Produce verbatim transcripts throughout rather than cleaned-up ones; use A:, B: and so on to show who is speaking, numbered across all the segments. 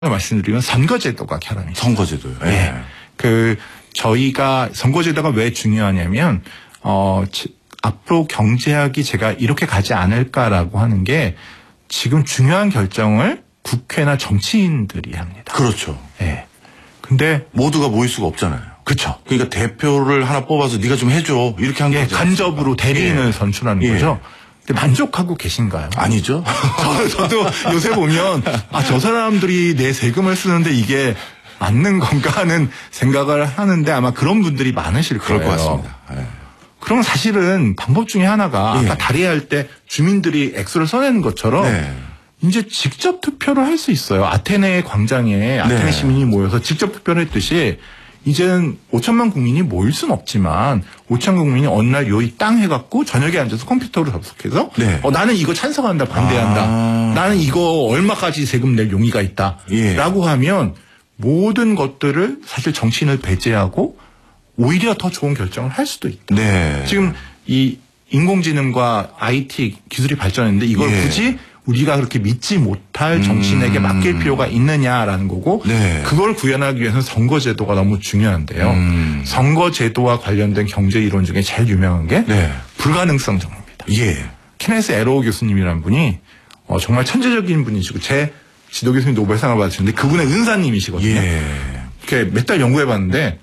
A: 말씀드리면 선거제도가 결함이죠.
B: 선거제도요. 예.
A: 네. 그 저희가 선거제도가 왜 중요하냐면 어 앞으로 경제학이 제가 이렇게 가지 않을까라고 하는 게 지금 중요한 결정을 국회나 정치인들이 합니다.
B: 그렇죠.
A: 예. 네. 근데
B: 모두가 모일 수가 없잖아요.
A: 그렇죠.
B: 그러니까 대표를 하나 뽑아서 네가 좀 해줘 이렇게 한
A: 예,
B: 거죠.
A: 간접으로 대리인을 예. 선출하는
B: 예.
A: 거죠. 근데 만족하고 계신가요?
B: 아니죠.
A: 저, 저도 요새 보면 아, 저 사람들이 내 세금을 쓰는데 이게 맞는 건가 하는 생각을 하는데 아마 그런 분들이 많으실 거예요.
B: 그럴 것 같습니다. 예.
A: 그럼 사실은 방법 중에 하나가
B: 예.
A: 아까 다리할 때 주민들이 액수를 써내는 것처럼
B: 네.
A: 이제 직접 투표를 할 수 있어요. 아테네 광장에 아테네
B: 네.
A: 시민이 모여서 직접 투표를 했듯이 이제는 오천만 국민이 모일 수는 없지만 오천만 국민이 어느 날 요이 땅 해갖고 저녁에 앉아서 컴퓨터로 접속해서
B: 네.
A: 어, 나는 이거 찬성한다 반대한다.
B: 아.
A: 나는 이거 얼마까지 세금 낼 용의가 있다.
B: 예.
A: 라고 하면 모든 것들을 사실 정치인을 배제하고 오히려 더 좋은 결정을 할 수도 있다.
B: 네.
A: 지금 이 인공지능과 아이티 기술이 발전했는데 이걸
B: 예.
A: 굳이 우리가 그렇게 믿지 못할 정치인에게
B: 음.
A: 맡길 필요가 있느냐라는 거고
B: 네.
A: 그걸 구현하기 위해서는 선거제도가 너무 중요한데요.
B: 음.
A: 선거제도와 관련된 경제 이론 중에 제일 유명한 게
B: 네.
A: 불가능성 정리입니다.
B: 예.
A: 케네스 에로우 교수님이라는 분이 어, 정말 천재적인 분이시고 제 지도 교수님 노벨상을 받으셨는데 그분의 은사님이시거든요.
B: 예.
A: 이렇게 몇 달 연구해봤는데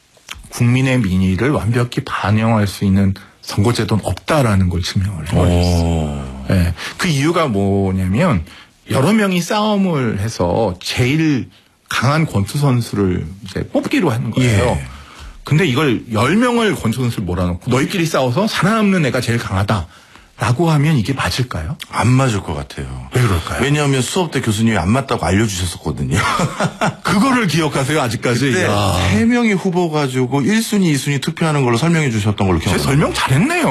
A: 국민의 민의를 완벽히 반영할 수 있는 선거제도는 없다라는 걸 증명을 해버렸어요. 네. 그 이유가 뭐냐면 여러 명이 싸움을 해서 제일 강한 권투 선수를 이제 뽑기로 하는 거예요.
B: 예.
A: 근데 이걸 열 명을 권투 선수를 몰아놓고 너희끼리 싸워서 살아남는 애가 제일 강하다. 라고 하면 이게 맞을까요?
B: 안 맞을 것 같아요.
A: 왜 그럴까요?
B: 왜냐하면 수업 때 교수님이 안 맞다고 알려주셨었거든요.
A: 그거를 기억하세요, 아직까지?
B: 그때
A: 야.
B: 세 명이 후보 가지고 일 순위, 이 순위 투표하는 걸로 설명해 주셨던 걸로
A: 제
B: 기억나요.
A: 설명 잘했네요.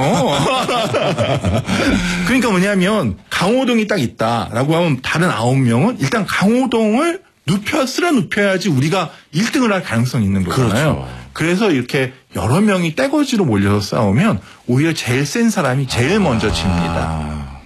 A: 그러니까 뭐냐면 강호동이 딱 있다라고 하면 다른 아홉 명은 일단 강호동을 눕혀 쓸어 눕혀야지 우리가 일 등을 할 가능성이 있는 거잖아요.
B: 그렇죠.
A: 그래서 이렇게 여러 명이 떼거지로 몰려서 싸우면 오히려 제일 센 사람이 제일 먼저 집니다.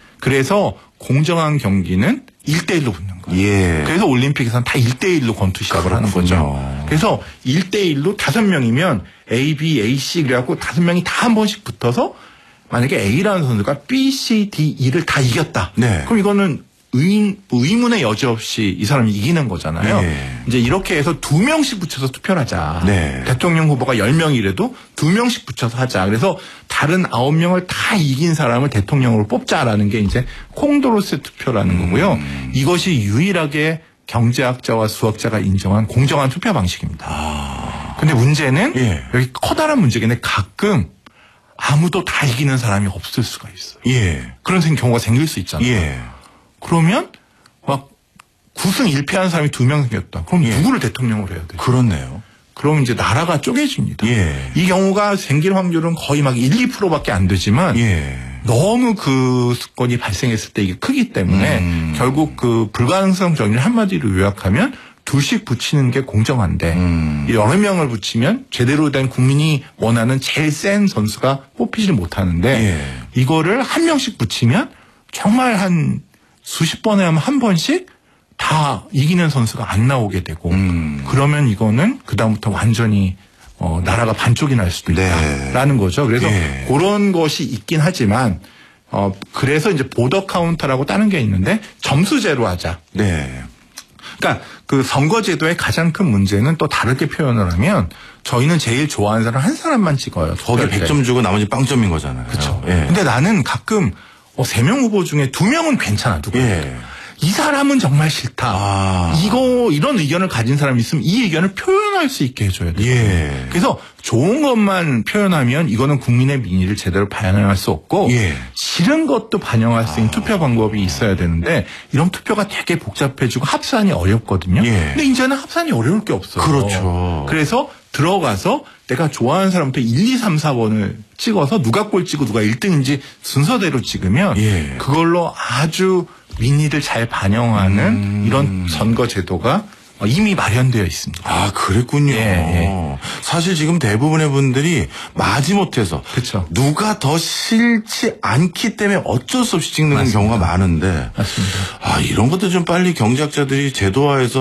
A: 그래서 공정한 경기는 일 대 일로 붙는 거예요.
B: 예.
A: 그래서 올림픽에서는 다 일 대 일로 권투 시합을 하는 거죠. 그래서 일 대 일로 다섯 명이면 A, B, A, C 그래갖고 다섯 명이 다 한 번씩 붙어서 만약에 A라는 선수가 B, C, D, E를 다 이겼다.
B: 네.
A: 그럼 이거는 의, 의문의 여지 없이 이 사람이 이기는 거잖아요.
B: 네.
A: 이제 이렇게 해서 두 명씩 붙여서 투표를 하자.
B: 네.
A: 대통령 후보가 열 명이라도 두 명씩 붙여서 하자. 그래서 다른 아홉 명을 다 이긴 사람을 대통령으로 뽑자라는 게 이제 콩도로스 투표라는 거고요.
B: 음.
A: 이것이 유일하게 경제학자와 수학자가 인정한 공정한 투표 방식입니다.
B: 아.
A: 근데 문제는
B: 예.
A: 여기 커다란 문제인데 가끔 아무도 다 이기는 사람이 없을 수가 있어요.
B: 예.
A: 그런 경우가 생길 수 있잖아요.
B: 예.
A: 그러면 막 구승 일 패한 사람이 두 명 생겼다. 그럼
B: 예.
A: 누구를 대통령으로 해야 돼요?
B: 그렇네요.
A: 그럼 이제 나라가 쪼개집니다.
B: 예.
A: 이 경우가 생길 확률은 거의 막 일, 이 퍼센트밖에 안 되지만
B: 예.
A: 너무 그 수건이 발생했을 때 이게 크기 때문에
B: 음.
A: 결국 그 불가능성 정리를 한마디로 요약하면 둘씩 붙이는 게 공정한데
B: 음.
A: 여러 명을 붙이면 제대로 된 국민이 원하는 제일 센 선수가 뽑히질 못하는데
B: 예.
A: 이거를 한 명씩 붙이면 정말 한 수십 번에 하면 한 번씩 다 이기는 선수가 안 나오게 되고
B: 음.
A: 그러면 이거는 그다음부터 완전히 어, 나라가 반쪽이 날 수도 있다라는
B: 네.
A: 거죠. 그래서
B: 예.
A: 그런 것이 있긴 하지만 어, 그래서 이제 보더 카운터라고 다른 게 있는데 점수제로 하자.
B: 네.
A: 그러니까 그 선거제도의 가장 큰 문제는 또 다르게 표현을 하면 저희는 제일 좋아하는 사람 한 사람만 찍어요.
B: 거기에 백 점 주고 나머지 빵점인 거잖아요.
A: 그렇죠.
B: 예.
A: 근데 나는 가끔 어, 세 명 후보 중에 두 명은 괜찮아. 누구?
B: 예.
A: 이 사람은 정말 싫다.
B: 아.
A: 이거 이런 의견을 가진 사람이 있으면 이 의견을 표현할 수 있게 해줘야 돼요.
B: 예.
A: 그래서 좋은 것만 표현하면 이거는 국민의 민의를 제대로 반영할 수 없고
B: 예.
A: 싫은 것도 반영할 수 있는
B: 아.
A: 투표 방법이 있어야 되는데 이런 투표가 되게 복잡해지고 합산이 어렵거든요.
B: 예.
A: 근데 이제는 합산이 어려울 게 없어요.
B: 그렇죠.
A: 그래서 들어가서 내가 좋아하는 사람부터 일, 이, 삼, 사 번을 찍어서 누가 꼴찌고 누가 일 등인지 순서대로 찍으면 그걸로 아주 민의를 잘 반영하는
B: 음.
A: 이런 선거 제도가 어, 이미 마련되어 있습니다.
B: 아, 그랬군요.
A: 예, 예.
B: 사실 지금 대부분의 분들이 마지못해서
A: 그쵸.
B: 누가 더 싫지 않기 때문에 어쩔 수 없이 찍는
A: 맞습니다.
B: 경우가 많은데
A: 맞습니다.
B: 아, 이런 것도 좀 빨리 경제학자들이 제도화해서